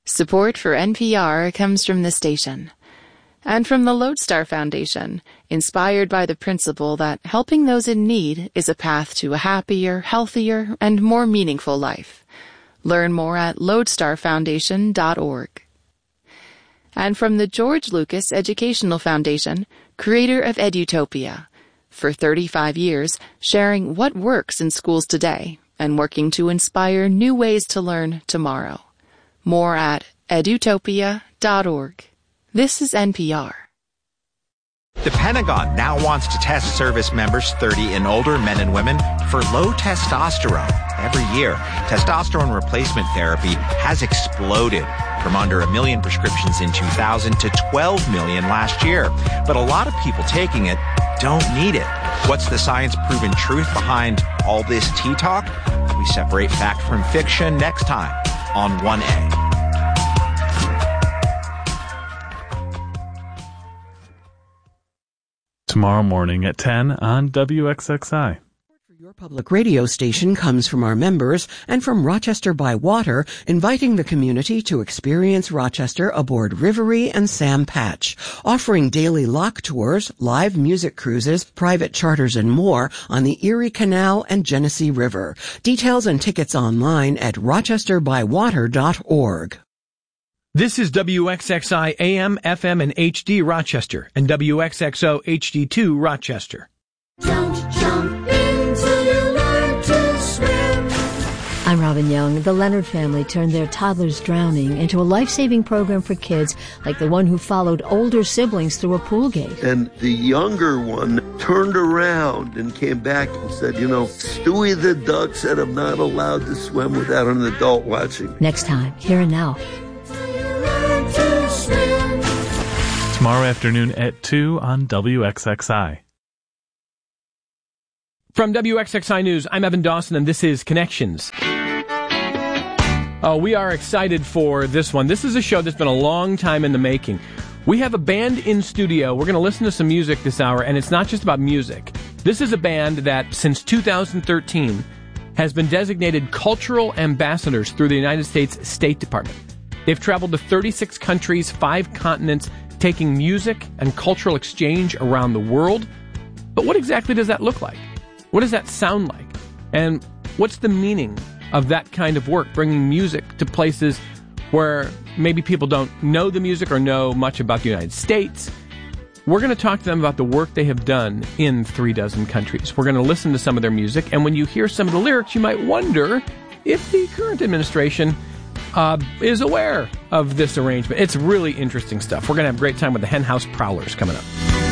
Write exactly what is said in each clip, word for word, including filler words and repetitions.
Support for N P R comes from the station. And from the Lodestar Foundation, inspired by the principle that helping those in need is a path to a happier, healthier, and more meaningful life. Learn more at lodestar foundation dot org. And from the George Lucas Educational Foundation, creator of Edutopia. For thirty-five years, sharing what works in schools today and working to inspire new ways to learn tomorrow. More at edutopia dot org. This is N P R. The Pentagon now wants to test service members thirty and older, men and women, for low testosterone. Every year, testosterone replacement therapy has exploded from under a million prescriptions in two thousand to twelve million last year. But a lot of people taking it don't need it. What's the science-proven truth behind all this tea talk? We separate fact from fiction next time on one A. Tomorrow morning at ten on W X X I. Your public radio station comes from our members and from Rochester by Water, inviting the community to experience Rochester aboard Rivery and Sam Patch, offering daily lock tours, live music cruises, private charters, and more on the Erie Canal and Genesee River. Details and tickets online at rochester by water dot org. This is W X X I A M, F M, and H D Rochester, and W X X O H D two Rochester. Don't jump in till you learn to swim. I'm Robin Young. The Leonard family turned their toddlers drowning into a life-saving program for kids like the one who followed older siblings through a pool gate. And the younger one turned around and came back and said, you know, Stewie the duck said I'm not allowed to swim without an adult watching. Next time, Here and Now. Tomorrow afternoon at two on W X X I. From W X X I News, I'm Evan Dawson, and this is Connections. Uh, we are excited for this one. This is a show that's been a long time in the making. We have a band in studio. We're going to listen to some music this hour, and it's not just about music. This is a band that, since two thousand thirteen, has been designated cultural ambassadors through the United States State Department. They've traveled to thirty-six countries, five continents, taking music and cultural exchange around the world. But what exactly does that look like? What does that sound like? And what's the meaning of that kind of work, bringing music to places where maybe people don't know the music or know much about the United States? We're going to talk to them about the work they have done in three dozen countries. We're going to listen to some of their music, and when you hear some of the lyrics, you might wonder if the current administration Uh, is aware of this arrangement. It's really interesting stuff. We're going to have a great time with the Henhouse Prowlers coming up.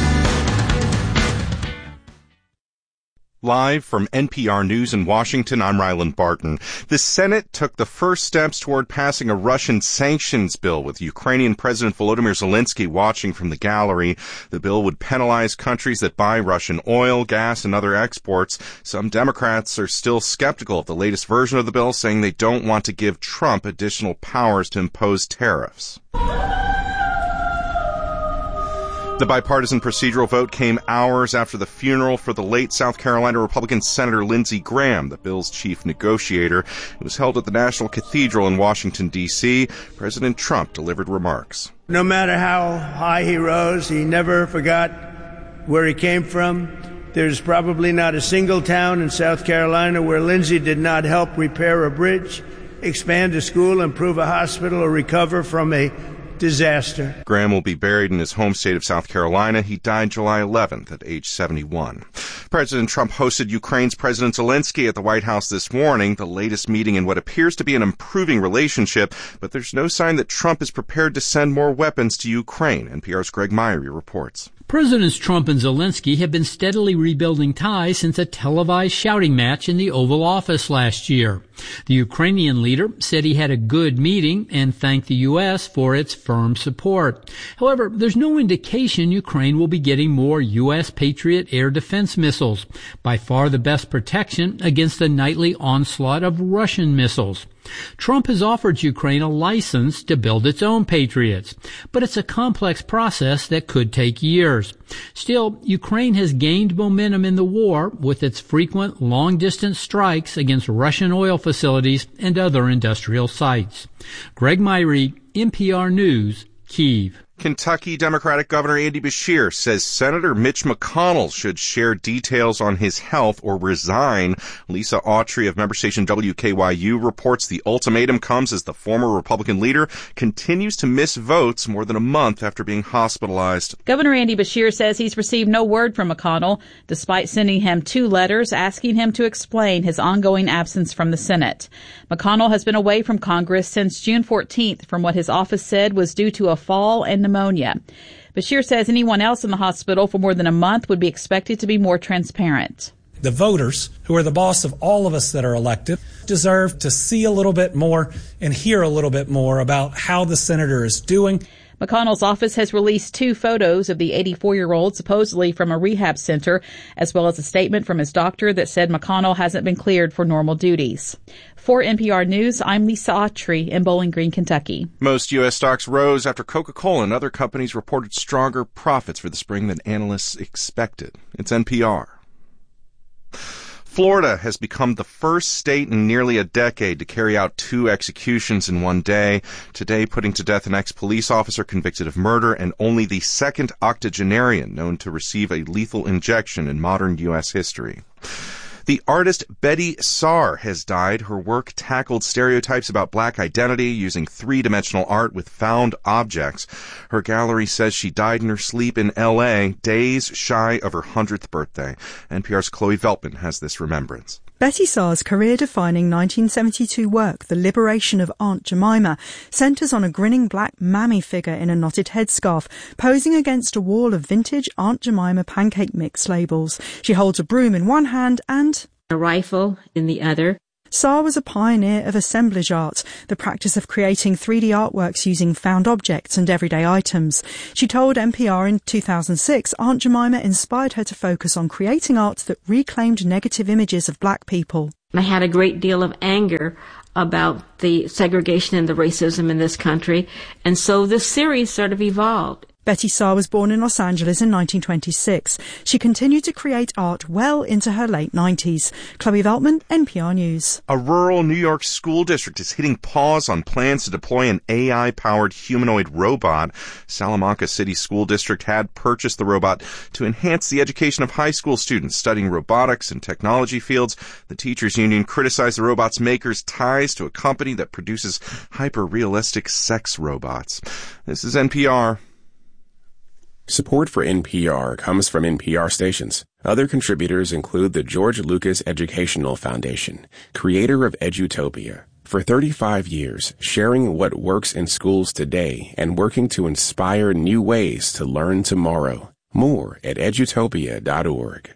Live from N P R News in Washington, I'm Ryland Barton. The Senate took the first steps toward passing a Russian sanctions bill, with Ukrainian President Volodymyr Zelensky watching from the gallery. The bill would penalize countries that buy Russian oil, gas, and other exports. Some Democrats are still skeptical of the latest version of the bill, saying they don't want to give Trump additional powers to impose tariffs. The bipartisan procedural vote came hours after the funeral for the late South Carolina Republican Senator Lindsey Graham, the bill's chief negotiator. It was held at the National Cathedral in Washington, D C President Trump delivered remarks. No matter how high he rose, he never forgot where he came from. There's probably not a single town in South Carolina where Lindsey did not help repair a bridge, expand a school, improve a hospital, or recover from a disaster. Graham will be buried in his home state of South Carolina. He died July eleventh at age seventy-one. President Trump hosted Ukraine's President Zelensky at the White House this morning, the latest meeting in what appears to be an improving relationship, but there's no sign that Trump is prepared to send more weapons to Ukraine. N P R's Greg Myrie reports. Presidents Trump and Zelensky have been steadily rebuilding ties since a televised shouting match in the Oval Office last year. The Ukrainian leader said he had a good meeting and thanked the U S for its firm support. However, there's no indication Ukraine will be getting more U S Patriot air defense missiles, by far the best protection against the nightly onslaught of Russian missiles. Trump has offered Ukraine a license to build its own Patriots, but it's a complex process that could take years. Still, Ukraine has gained momentum in the war with its frequent long-distance strikes against Russian oil facilities and other industrial sites. Greg Myrie, N P R News, Kyiv. Kentucky Democratic Governor Andy Beshear says Senator Mitch McConnell should share details on his health or resign. Lisa Autry of member station W K Y U reports the ultimatum comes as the former Republican leader continues to miss votes more than a month after being hospitalized. Governor Andy Beshear says he's received no word from McConnell, despite sending him two letters asking him to explain his ongoing absence from the Senate. McConnell has been away from Congress since June fourteenth from what his office said was due to a fall and pneumonia. Beshear says anyone else in the hospital for more than a month would be expected to be more transparent. The voters, who are the boss of all of us that are elected, deserve to see a little bit more and hear a little bit more about how the senator is doing. McConnell's office has released two photos of the eighty-four-year-old supposedly from a rehab center, as well as a statement from his doctor that said McConnell hasn't been cleared for normal duties. For N P R News, I'm Lisa Autry in Bowling Green, Kentucky. Most U S stocks rose after Coca-Cola and other companies reported stronger profits for the spring than analysts expected. It's N P R. Florida has become the first state in nearly a decade to carry out two executions in one day, today putting to death an ex-police officer convicted of murder and only the second octogenarian known to receive a lethal injection in modern U S history. The artist Betty Saar has died. Her work tackled stereotypes about black identity using three-dimensional art with found objects. Her gallery says she died in her sleep in L A, days shy of her hundredth birthday. N P R's Chloe Veltman has this remembrance. Betty Saar's career-defining nineteen seventy-two work, The Liberation of Aunt Jemima, centres on a grinning black mammy figure in a knotted headscarf, posing against a wall of vintage Aunt Jemima pancake mix labels. She holds a broom in one hand and a rifle in the other. Saar was a pioneer of assemblage art, the practice of creating three D artworks using found objects and everyday items. She told N P R in two thousand six Aunt Jemima inspired her to focus on creating art that reclaimed negative images of black people. I had a great deal of anger about the segregation and the racism in this country, and so this series sort of evolved. Betty Saar was born in Los Angeles in nineteen twenty-six. She continued to create art well into her late nineties. Chloe Veltman, N P R News. A rural New York school district is hitting pause on plans to deploy an A I-powered humanoid robot. Salamanca City School District had purchased the robot to enhance the education of high school students studying robotics and technology fields. The teachers union criticized the robot's maker's ties to a company that produces hyper-realistic sex robots. This is N P R. Support for N P R comes from N P R stations. Other contributors include the George Lucas Educational Foundation, creator of Edutopia. For thirty-five years, sharing what works in schools today and working to inspire new ways to learn tomorrow. More at edutopia dot org.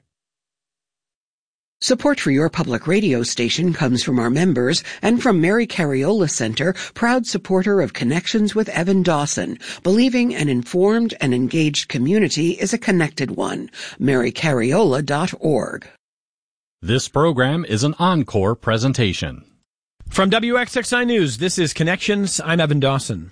Support for your public radio station comes from our members and from Mary Cariola Center, proud supporter of Connections with Evan Dawson, believing an informed and engaged community is a connected one. mary cariola dot org. This program is an encore presentation. From W X X I News, this is Connections. I'm Evan Dawson.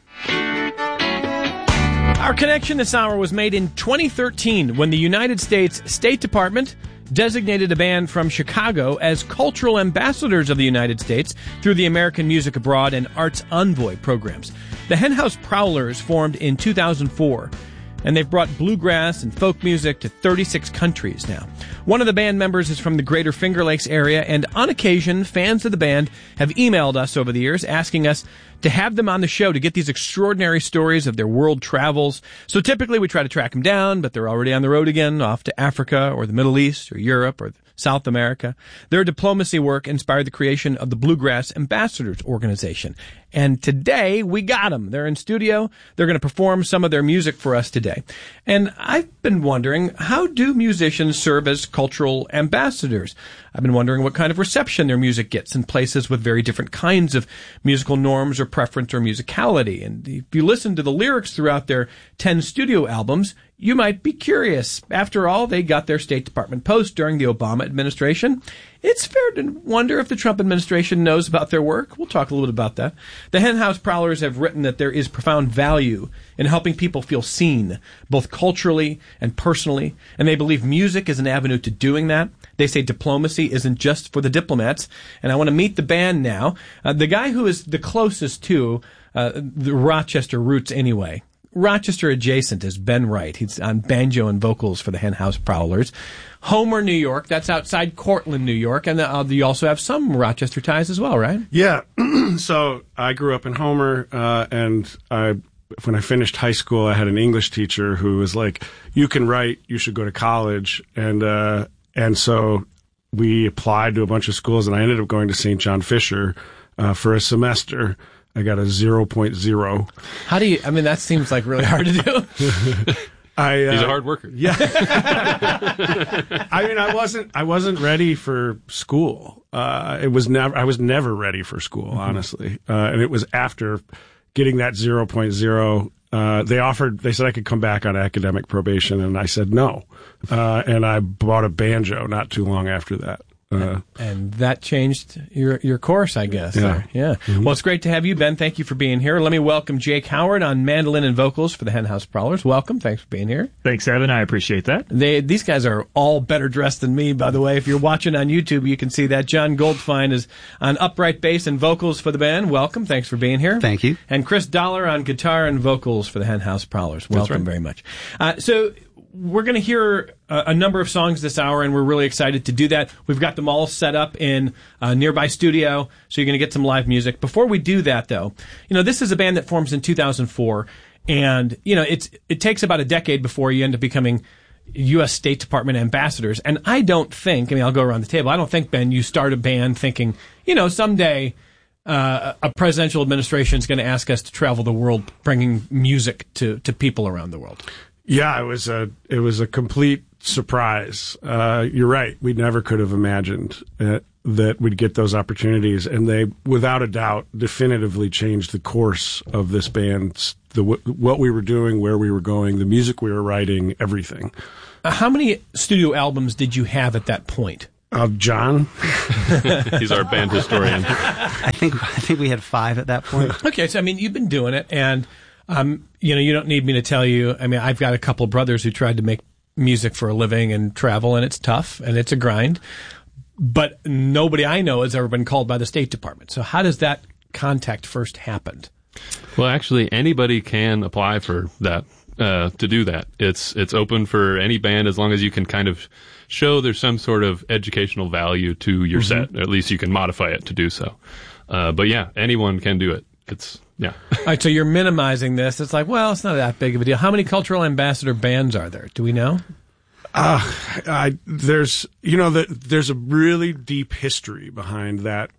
Our connection this hour was made in twenty thirteen when the United States State Department designated a band from Chicago as cultural ambassadors of the United States through the American Music Abroad and Arts Envoy programs. The Henhouse Prowlers formed in two thousand four, and they've brought bluegrass and folk music to thirty-six countries now. One of the band members is from the Greater Finger Lakes area, and on occasion, fans of the band have emailed us over the years asking us to have them on the show to get these extraordinary stories of their world travels. So typically we try to track them down, but they're already on the road again, off to Africa or the Middle East or Europe or South America. Their diplomacy work inspired the creation of the Bluegrass Ambassadors Organization. And today we got them. They're in studio. They're going to perform some of their music for us today. And I've been wondering, how do musicians serve as cultural ambassadors? I've been wondering what kind of reception their music gets in places with very different kinds of musical norms or preference or musicality. And if you listen to the lyrics throughout their ten studio albums, you might be curious. After all, they got their State Department post during the Obama administration, it's fair to wonder if the Trump administration knows about their work. We'll talk a little bit about that. The Hen House Prowlers have written that there is profound value in helping people feel seen, both culturally and personally, and they believe music is an avenue to doing that. They say diplomacy isn't just for the diplomats, and I want to meet the band now. Uh, the guy who is the closest to uh, the Rochester roots anyway. Rochester adjacent is Ben Wright. He's on banjo and vocals for the Hen House Prowlers. Homer, New York. That's outside Cortland, New York. And uh, you also have some Rochester ties as well, right? Yeah. So I grew up in Homer, uh, and I, when I finished high school, I had an English teacher who was like, you can write, you should go to college. And, uh, and so we applied to a bunch of schools, and I ended up going to Saint John Fisher uh, for a semester. I got a zero point zero. How do you, I mean, that seems like really hard to do. I, uh, He's a hard worker. Yeah. I mean, I wasn't, I wasn't ready for school. Uh, it was never, I was never ready for school, mm-hmm. honestly. Uh, and it was after getting that zero point zero, uh, they offered, they said I could come back on academic probation, and I said no. Uh, and I bought a banjo not too long after that. Uh, and that changed your your course, I guess. Yeah. There. Yeah. Mm-hmm. Well, it's great to have you, Ben. Thank you for being here. Let me welcome Jake Howard on mandolin and vocals for the Hen House Prowlers. Welcome. Thanks for being here. Thanks, Evan. I appreciate that. They These guys are all better dressed than me, by the way. If you're watching on YouTube, you can see that. John Goldfine is on upright bass and vocals for the band. Welcome. Thanks for being here. Thank you. And Chris Dollar on guitar and vocals for the Hen House Prowlers. Welcome right. very much. Uh, so... We're going to hear a, a number of songs this hour, and we're really excited to do that. We've got them all set up in a nearby studio, so you're going to get some live music. Before we do that, though, you know, this is a band that forms in two thousand four, and, you know, it's it takes about a decade before you end up becoming U S State Department ambassadors. And I don't think, I mean, I'll go around the table, I don't think, Ben, you start a band thinking, you know, someday uh, a presidential administration is going to ask us to travel the world bringing music to, to people around the world. Yeah, it was a it was a complete surprise. Uh, you're right. We never could have imagined uh, that we'd get those opportunities, and they, without a doubt, definitively changed the course of this band, the what we were doing, where we were going, the music we were writing, everything. Uh, how many studio albums did you have at that point? Uh, John, he's our band historian. I think I think we had five at that point. Okay, so I mean, you've been doing it, and. Um, you know, you don't need me to tell you. I mean, I've got a couple of brothers who tried to make music for a living and travel, and it's tough and it's a grind. But nobody I know has ever been called by the State Department. So how does that contact first happen? Well, actually, anybody can apply for that, uh, to do that. It's, it's open for any band as long as you can kind of show there's some sort of educational value to your Mm-hmm. set. At least you can modify it to do so. Uh, but yeah, anyone can do it. It's, yeah. All right, so you're minimizing this. It's like, well, it's not that big of a deal. How many cultural ambassador bands are there? Do we know? Uh, I, there's, you know, the, there's a really deep history behind that.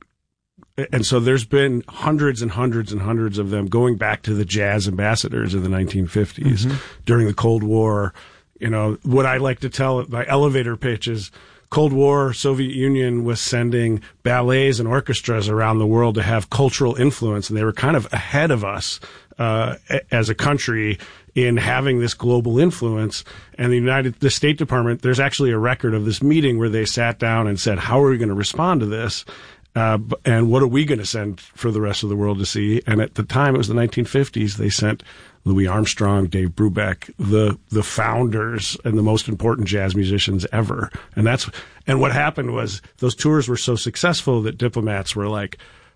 And so there's been hundreds and hundreds and hundreds of them going back to the jazz ambassadors of the nineteen fifties Mm-hmm. during the Cold War. You know, what I like to tell my elevator pitch is, Cold War, Soviet Union was sending ballets and orchestras around the world to have cultural influence, and they were kind of ahead of us uh, as a country in having this global influence. And the United, the State Department, there's actually a record of this meeting where they sat down and said, "How are we going to respond to this? Uh, and what are we going to send for the rest of the world to see?" And at the time, it was the nineteen fifties. They sent Louis Armstrong, Dave Brubeck, the the founders and the most important jazz musicians ever. And that's and what happened was those tours were so successful that diplomats were like,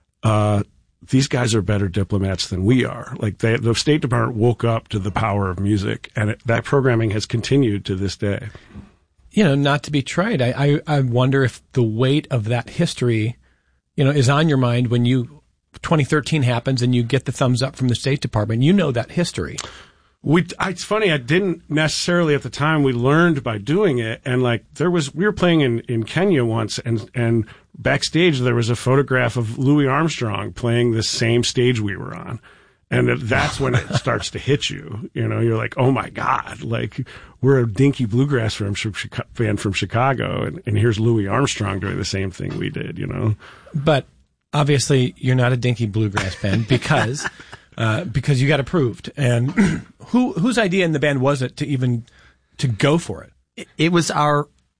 uh, these guys are better diplomats than we are. Like they, the State Department woke up to the power of music, and it, that programming has continued to this day. You know, not to be trite, I, I, I wonder if the weight of that history, you know, is on your mind when you twenty thirteen happens and you get the thumbs up from the State Department. You know that history. We, it's funny, I didn't necessarily at the time. We learned by doing it. And like, there was, we were playing in, in Kenya once, and, and backstage there was a photograph of Louis Armstrong playing the same stage we were on. And that's when it starts to hit you. You know, you're like, oh my God, like, we're a dinky bluegrass from, band from Chicago, and, and here's Louis Armstrong doing the same thing we did, you know? But obviously, you're not a dinky bluegrass band because uh, because you got approved. And who whose idea in the band was it to even to go for it? It, it was our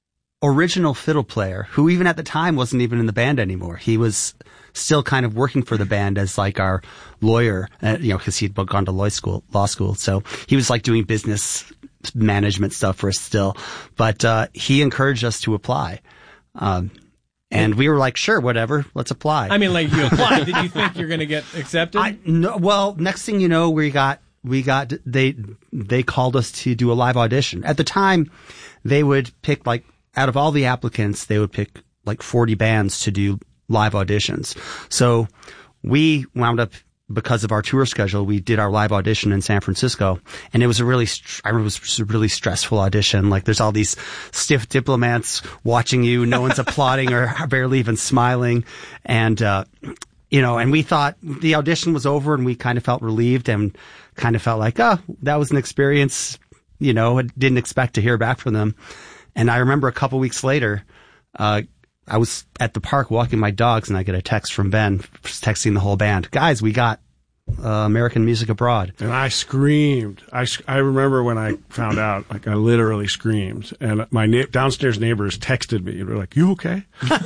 original fiddle player, who even at the time wasn't even in the band anymore. He was still kind of working for the band as like our lawyer, uh, you know, because he'd gone to law school, law school. So he was like doing business management stuff for us still. But uh, he encouraged us to apply. Um, and we were like, sure, whatever, let's apply. I mean, like, you applied. Did you think you're going to get accepted? I, no, well, next thing you know, we got, we got, they, they called us to do a live audition. At the time, they would pick like, out of all the applicants, they would pick like forty bands to do live auditions. So we wound up, because of our tour schedule, we did our live audition in San Francisco, and it was a really, I remember it was a really stressful audition. Like there's all these stiff diplomats watching you, no one's applauding or barely even smiling, and uh, you know, and we thought the audition was over, and we kind of felt relieved and kind of felt like, oh, that was an experience. You know, I didn't expect to hear back from them. And I remember a couple weeks later, uh, I was at the park walking my dogs, and I get a text from Ben, texting the whole band. Guys, we got uh, American Music Abroad. And I screamed. I, I remember when I found out, like I literally screamed. And my na- downstairs neighbors texted me. They were like, you okay?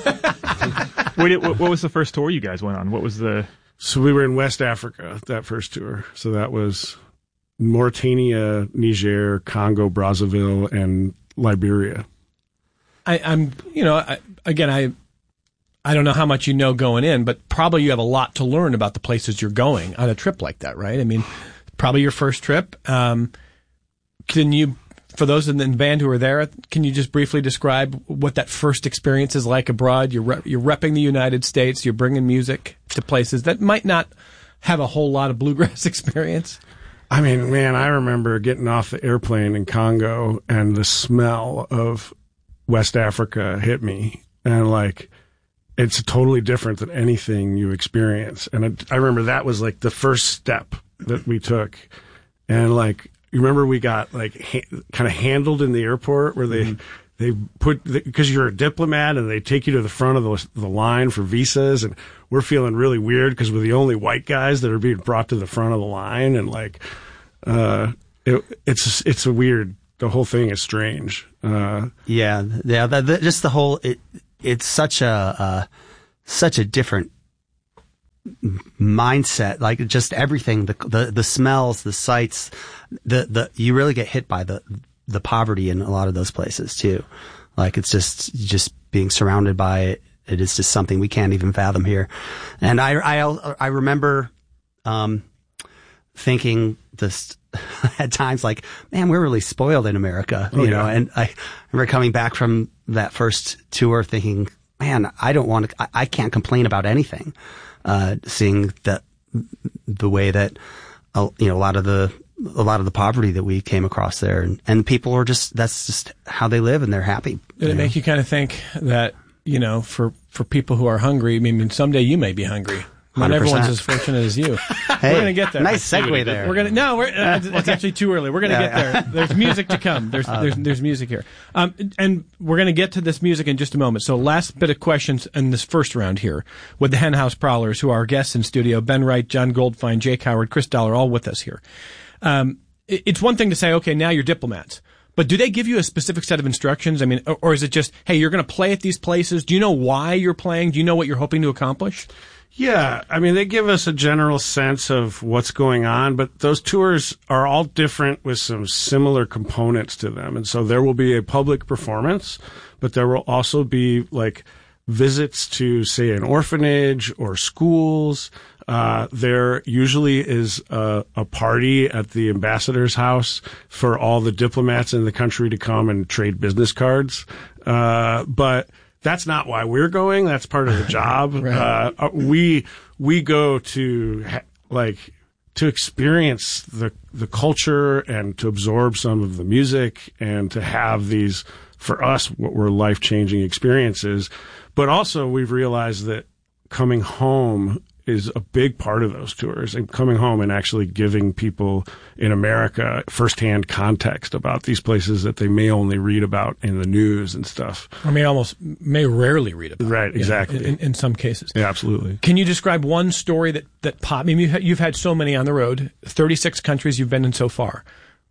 Wait, what, what was the first tour you guys went on? What was the... So we were in West Africa, that first tour. So that was Mauritania, Niger, Congo, Brazzaville, and Liberia. I, I'm, you know, I, again, I, I don't know how much you know going in, but probably you have a lot to learn about the places you're going on a trip like that, right? I mean, probably your first trip. Um, can you, for those in the band who are there, can you just briefly describe what that first experience is like abroad? You're re- you're repping the United States. You're bringing music to places that might not have a whole lot of bluegrass experience. I mean, man, I remember getting off the airplane in Congo, and the smell of West Africa hit me. And like, it's totally different than anything you experience. And I, I remember that was like the first step that we took. And like, you remember we got like ha- kind of handled in the airport where they, mm-hmm. they put, because you're a diplomat and they take you to the front of the, the line for visas, and we're feeling really weird because we're the only white guys that are being brought to the front of the line. And like, uh, it, it's, it's a weird, the whole thing is strange. Uh, yeah. Yeah. The, the, just the whole, it, it's such a, uh, such a different mindset. Like just everything, the, the, the smells, the sights, the, the, you really get hit by the, the poverty in a lot of those places too. Like it's just, just being surrounded by it. It is just something we can't even fathom here. And I, I, I remember, um, thinking this at times like, man, we're really spoiled in America, you oh, know, yeah. And I remember coming back from that first tour thinking, man, I don't want to, I, I can't complain about anything. Uh, seeing that the way that, uh, you know, a lot of the, a lot of the poverty that we came across there, and, and people are just, that's just how they live, and they're happy. Did it know? Make you kind of think that, you know, for, for people who are hungry, I mean, someday you may be hungry. Not everyone's as fortunate as you. Hey, we're going to get there. Nice segue there. We're going to, no, we're, uh, it's, it's actually too early. We're going to yeah, get yeah. there. There's music to come. There's, uh, there's, there's music here. Um, and we're going to get to this music in just a moment. So last bit of questions in this first round here with the Hen House Prowlers, who are our guests in studio. Ben Wright, John Goldfine, Jake Howard, Chris Dollar, all with us here. Um, it, it's one thing to say, okay, now you're diplomats. But do they give you a specific set of instructions? I mean, or, or is it just, hey, you're going to play at these places? Do you know why you're playing? Do you know what you're hoping to accomplish? Yeah, I mean, they give us a general sense of what's going on, but those tours are all different with some similar components to them. And so there will be a public performance, but there will also be like visits to, say, an orphanage or schools. Uh, there usually is a, a party at the ambassador's house for all the diplomats in the country to come and trade business cards. Uh, but that's not why we're going. That's part of the job. right. uh, we, we go to ha- like, to experience the, the culture and to absorb some of the music and to have these, for us, what were life-changing experiences. But also we've realized that coming home is a big part of those tours, and coming home and actually giving people in America firsthand context about these places that they may only read about in the news and stuff. I mean, almost may rarely read about. Right, exactly. Know, in, in some cases. Yeah, absolutely. Can you describe one story that, that popped? I mean, you've had, you've had so many on the road, thirty-six countries you've been in so far.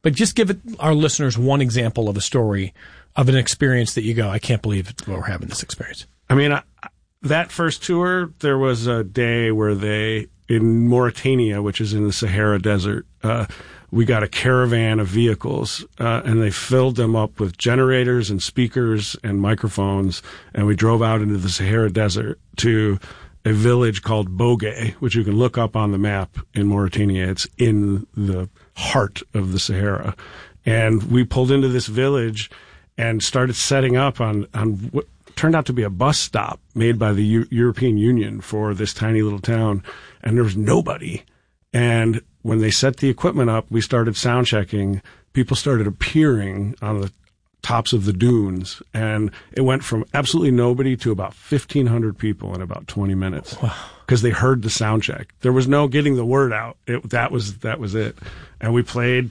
but just give it, our listeners one example of a story of an experience that you go, I can't believe we're having this experience. I mean, I, that first tour, there was a day where they, in Mauritania, which is in the Sahara Desert, uh, we got a caravan of vehicles, uh, and they filled them up with generators and speakers and microphones, and we drove out into the Sahara Desert to a village called Bogey, which you can look up on the map in Mauritania. It's in the heart of the Sahara. And we pulled into this village and started setting up on, on what turned out to be a bus stop made by the U- European Union for this tiny little town. And there was nobody. And when they set the equipment up, we started sound checking. People started appearing on the tops of the dunes, and it went from absolutely nobody to about fifteen hundred people in about twenty minutes because they heard the sound check. There was no getting the word out. It, that was that was it. And we played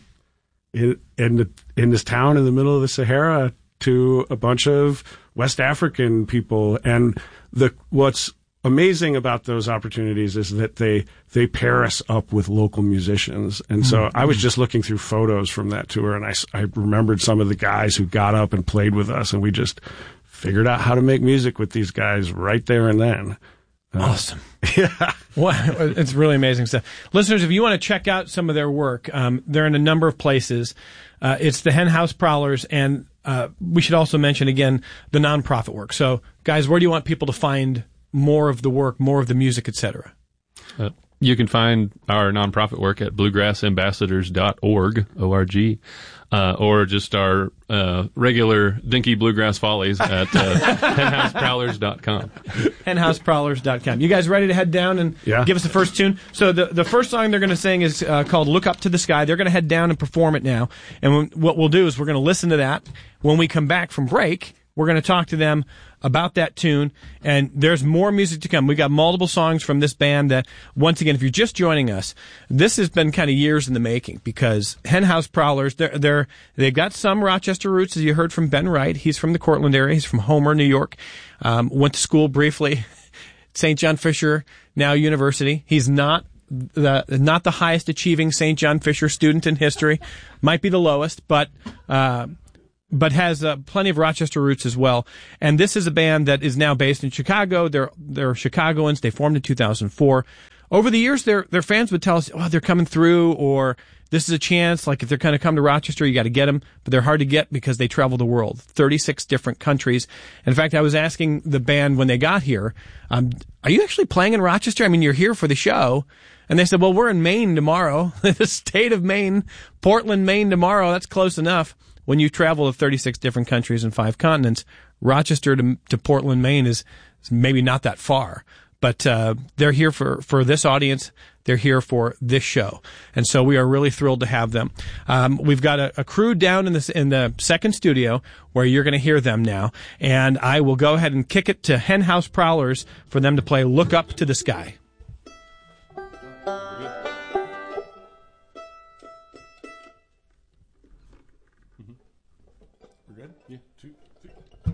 in in, the, in this town in the middle of the Sahara to a bunch of West African people. And the what's amazing about those opportunities is that they they pair us up with local musicians. And so mm-hmm. I was just looking through photos from that tour, and I, I remembered some of the guys who got up and played with us, and we just figured out how to make music with these guys right there and then. Uh, awesome. Yeah. Well, it's really amazing stuff. Listeners, if you want to check out some of their work, um, they're in a number of places. Uh, it's the Hen House Prowlers, and uh, we should also mention again the nonprofit work. So, guys, where do you want people to find more of the work, more of the music, et cetera? Uh, you can find our nonprofit work at bluegrass ambassadors dot org, O R G, uh, or just our uh, regular Dinky Bluegrass Follies at uh, hen house prowlers dot com. hen house prowlers dot com. You guys ready to head down and yeah. give us the first tune? So the the first song they're going to sing is uh, called Look Up to the Sky. They're going to head down and perform it now. And when, what we'll do is we're going to listen to that. When we come back from break, we're going to talk to them about that tune, and there's more music to come. We've got multiple songs from this band that, once again, if you're just joining us, this has been kind of years in the making, because Hen House Prowlers, they're, they're, they've got some Rochester roots, as you heard from Ben Wright. He's from the Cortland area. He's from Homer, New York. Um, went to school briefly, Saint John Fisher, now University. He's not the not the highest achieving Saint John Fisher student in history. Might be the lowest, but... Uh, but has uh, plenty of Rochester roots as well. And this is a band that is now based in Chicago. They're they're Chicagoans. They formed in two thousand four. Over the years, their their fans would tell us, oh, they're coming through, or this is a chance. Like, if they're going to come to Rochester, you got to get them. But they're hard to get because they travel the world, thirty-six different countries. In fact, I was asking the band when they got here, um, are you actually playing in Rochester? I mean, you're here for the show. And they said, well, we're in Maine tomorrow, the state of Maine, Portland, Maine tomorrow. That's close enough. When you travel to thirty-six different countries and five continents, Rochester to, to Portland, Maine is, is maybe not that far. But uh, they're here for, for this audience. They're here for this show. And so we are really thrilled to have them. Um, we've got a, a crew down in, this, in the second studio where you're going to hear them now. And I will go ahead and kick it to Hen House Prowlers for them to play Look Up to the Sky. Yeah, two, three.